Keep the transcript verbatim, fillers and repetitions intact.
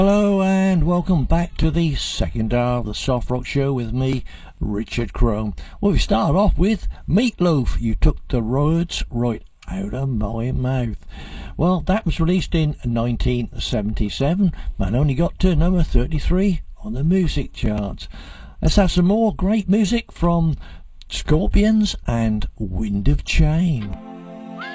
Hello and welcome back to the second hour of the Soft Rock Show with me, Richard Crone. Well, we start off with Meatloaf, You Took the Words Right Out of My Mouth. Well, that was released in nineteen seventy-seven and only got to number thirty-three on the music charts. Let's have some more great music from Scorpions and Wind of Change.